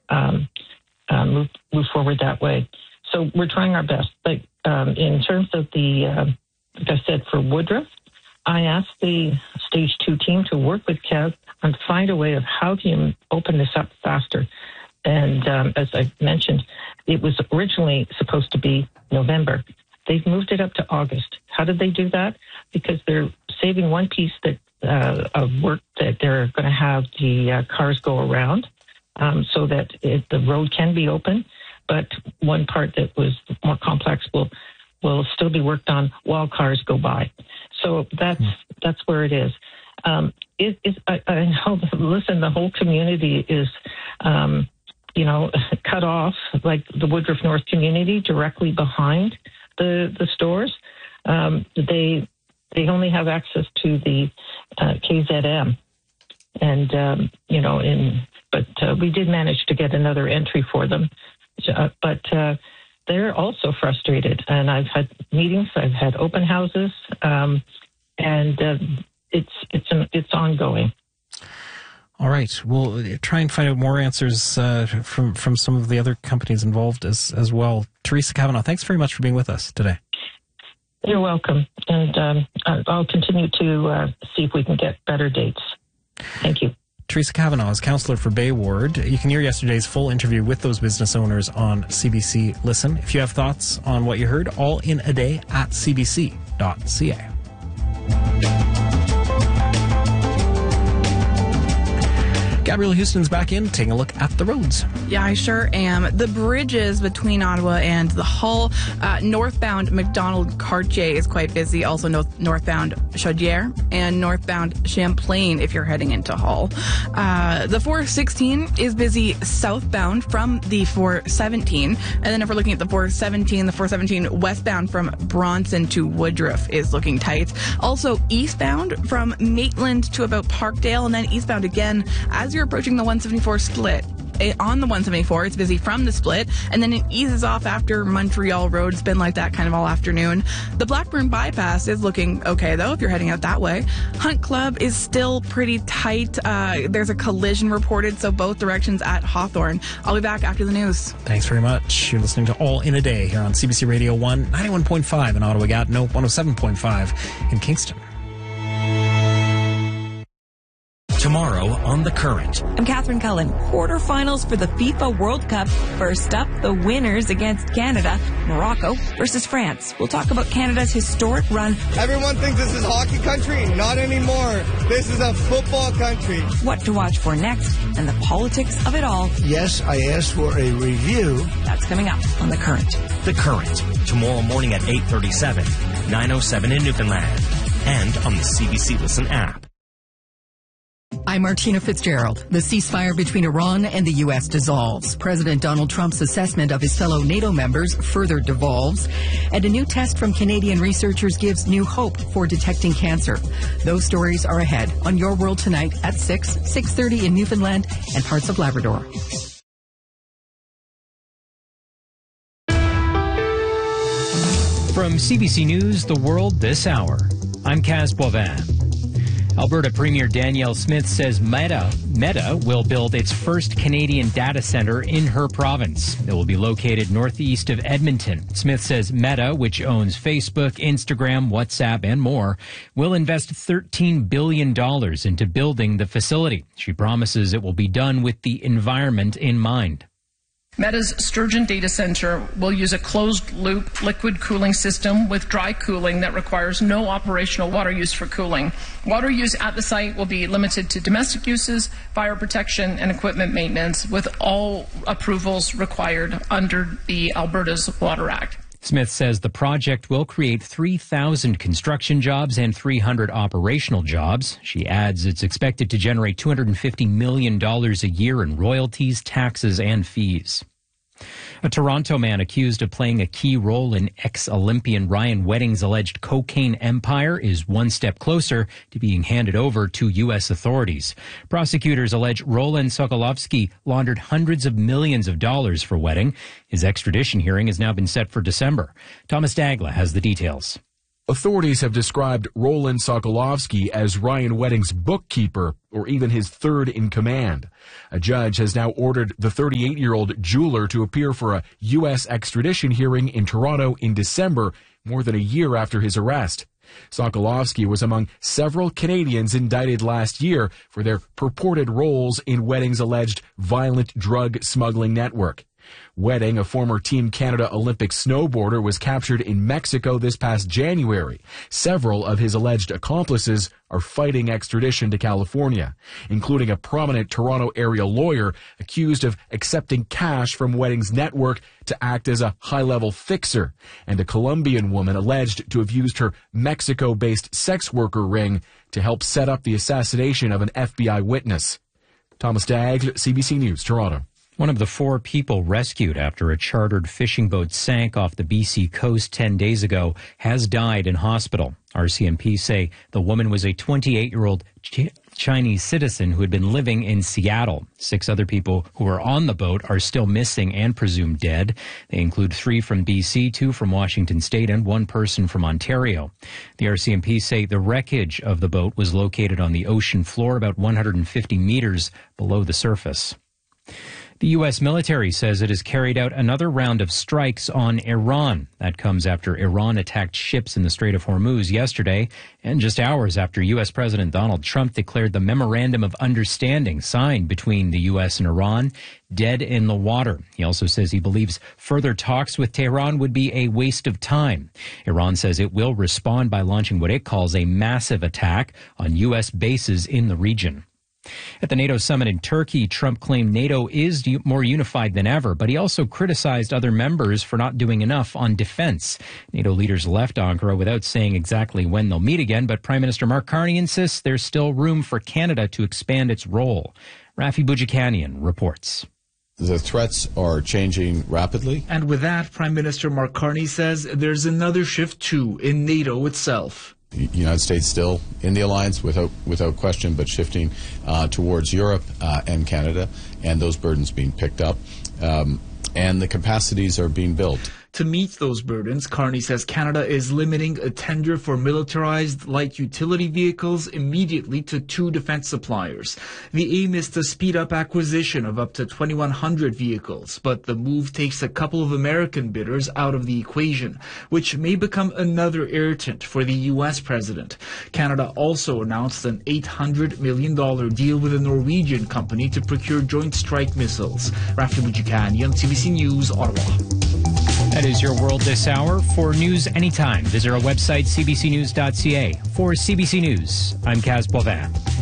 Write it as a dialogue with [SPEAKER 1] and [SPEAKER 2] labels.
[SPEAKER 1] move forward that way. So we're trying our best. But in terms of like I said, for Woodruff, I asked the Stage 2 team to work with Kev and find a way of how can you open this up faster. And as I mentioned, it was originally supposed to be November. They've moved it up to August. How did they do that? Because they're saving one piece of work that they're going to have the cars go around so that the road can be open. But one part that was more complex will still be worked on while cars go by. So that's where it is. I know, listen, the whole community is, cut off, like the Woodruff North community directly behind the stores. They only have access to the KZM, and but we did manage to get another entry for them. But they're also frustrated, and I've had meetings, I've had open houses, and it's ongoing.
[SPEAKER 2] All right, we'll try and find out more answers from some of the other companies involved as well. Teresa Cavanaugh, thanks very much for being with us today.
[SPEAKER 1] You're welcome, and I'll continue to see if we can get better dates. Thank you.
[SPEAKER 2] Teresa Cavanaugh is councillor for Bay Ward. You can hear yesterday's full interview with those business owners on CBC Listen. If you have thoughts on what you heard, all in a day at cbc.ca. Gabrielle Houston's back in, taking a look at the roads.
[SPEAKER 3] Yeah, I sure am. The bridges between Ottawa and the Hull, northbound McDonald Cartier is quite busy. Also northbound Chaudière and northbound Champlain if you're heading into Hull. The 416 is busy southbound from the 417. And then if we're looking at the 417 westbound from Bronson to Woodruff is looking tight. Also eastbound from Maitland to about Parkdale, and then eastbound again as you're approaching the 174 split. On the 174, it's busy from the split, and then it eases off after Montreal Road. It's been like that kind of all afternoon. The Blackburn bypass is looking okay, though, if you're heading out that way. Hunt Club is still pretty tight. There's a collision reported, so both directions at Hawthorne. I'll be back after the news.
[SPEAKER 2] Thanks very much. You're listening to All in a Day here on CBC Radio 1, 91.5 in Ottawa, Gatineau, 107.5 in Kingston.
[SPEAKER 4] Tomorrow on The Current.
[SPEAKER 5] I'm Catherine Cullen. Quarterfinals for the FIFA World Cup. First up, the winners against Canada. Morocco versus France. We'll talk about Canada's historic run.
[SPEAKER 6] Everyone thinks this is hockey country. Not anymore. This is a football country.
[SPEAKER 5] What to watch for next and the politics of it all.
[SPEAKER 7] Yes, I asked for a review.
[SPEAKER 5] That's coming up on The Current.
[SPEAKER 4] The Current. Tomorrow morning at 8:37, 9:07 in Newfoundland. And on the CBC Listen app.
[SPEAKER 8] I'm Martina Fitzgerald. The ceasefire between Iran and the U.S. dissolves. President Donald Trump's assessment of his fellow NATO members further devolves. And a new test from Canadian researchers gives new hope for detecting cancer. Those stories are ahead on Your World Tonight at 6:30 in Newfoundland and parts of Labrador.
[SPEAKER 9] From CBC News, The World This Hour, I'm Kaz Boivin. Alberta Premier Danielle Smith says Meta will build its first Canadian data center in her province. It will be located northeast of Edmonton. Smith says Meta, which owns Facebook, Instagram, WhatsApp, and more, will invest $13 billion into building the facility. She promises it will be done with the environment in mind.
[SPEAKER 10] Meta's Sturgeon data center will use a closed-loop liquid cooling system with dry cooling that requires no operational water use for cooling. Water use at the site will be limited to domestic uses, fire protection, and equipment maintenance, with all approvals required under the Alberta's Water Act.
[SPEAKER 9] Smith says the project will create 3,000 construction jobs and 300 operational jobs. She adds it's expected to generate $250 million a year in royalties, taxes, and fees. A Toronto man accused of playing a key role in ex-Olympian Ryan Wedding's alleged cocaine empire is one step closer to being handed over to U.S. authorities. Prosecutors allege Roland Sokolovsky laundered hundreds of millions of dollars for Wedding. His extradition hearing has now been set for December. Thomas Dagla has the details.
[SPEAKER 11] Authorities have described Roland Sokolovsky as Ryan Wedding's bookkeeper, or even his third in command. A judge has now ordered the 38-year-old jeweler to appear for a U.S. extradition hearing in Toronto in December, more than a year after his arrest. Sokolovsky was among several Canadians indicted last year for their purported roles in Wedding's alleged violent drug smuggling network. Wedding, a former Team Canada Olympic snowboarder, was captured in Mexico this past January. Several of his alleged accomplices are fighting extradition to California, including a prominent Toronto area lawyer accused of accepting cash from Wedding's network to act as a high-level fixer, and a Colombian woman alleged to have used her Mexico-based sex worker ring to help set up the assassination of an FBI witness. Thomas Daigle, CBC News, Toronto.
[SPEAKER 9] One of the 4 people rescued after a chartered fishing boat sank off the BC coast 10 days ago has died in hospital. RCMP say the woman was a 28-year-old Chinese citizen who had been living in Seattle. 6 other people who were on the boat are still missing and presumed dead. They include 3 from BC, 2 from Washington State, and 1 person from Ontario. The RCMP say the wreckage of the boat was located on the ocean floor about 150 meters below the surface. The U.S. military says it has carried out another round of strikes on Iran. That comes after Iran attacked ships in the Strait of Hormuz yesterday, and just hours after U.S. President Donald Trump declared the Memorandum of Understanding signed between the U.S. and Iran dead in the water. He also says he believes further talks with Tehran would be a waste of time. Iran says it will respond by launching what it calls a massive attack on U.S. bases in the region. At the NATO summit in Turkey, Trump claimed NATO is more unified than ever, but he also criticized other members for not doing enough on defense. NATO leaders left Ankara without saying exactly when they'll meet again, but Prime Minister Mark Carney insists there's still room for Canada to expand its role. Rafi Boudjikanian reports.
[SPEAKER 12] The threats are changing rapidly.
[SPEAKER 13] And with that, Prime Minister Mark Carney says there's another shift too in NATO itself.
[SPEAKER 12] The United States still in the alliance without question, but shifting towards Europe and Canada, and those burdens being picked up, and the capacities are being built.
[SPEAKER 13] To meet those burdens, Carney says Canada is limiting a tender for militarized light utility vehicles immediately to 2 defense suppliers. The aim is to speed up acquisition of up to 2,100 vehicles, but the move takes a couple of American bidders out of the equation, which may become another irritant for the U.S. president. Canada also announced an $800 million deal with a Norwegian company to procure Joint Strike missiles. Rafi Boudjikanian, CBC News, Ottawa.
[SPEAKER 9] That is your world this hour. For news anytime, visit our website, cbcnews.ca. For CBC News, I'm Kaz Boivin.